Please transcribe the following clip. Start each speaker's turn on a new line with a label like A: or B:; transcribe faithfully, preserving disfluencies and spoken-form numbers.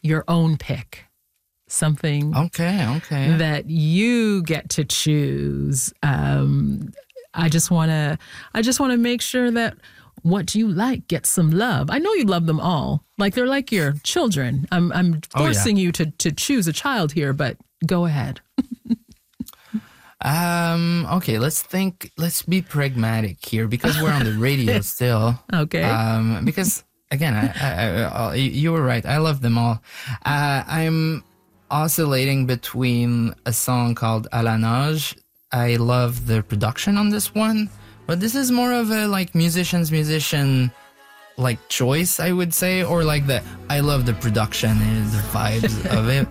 A: your own pick. Something
B: Okay, okay.
A: that you get to choose. Um, I just want to I just want to make sure that what you like gets some love. I know you love them all. Like they're like your children. I'm I'm
B: Oh, yeah.
A: forcing you to to choose a child here, but go ahead.
B: Um, okay, let's think, let's be pragmatic here because we're on the radio still.
A: Okay.
B: Um, because again, I, I, I, you were right. I love them all. Uh, I'm oscillating between a song called À la nage. I love the production on this one, but this is more of a like musician's musician like choice, I would say, or like the I love the production and the vibes of it.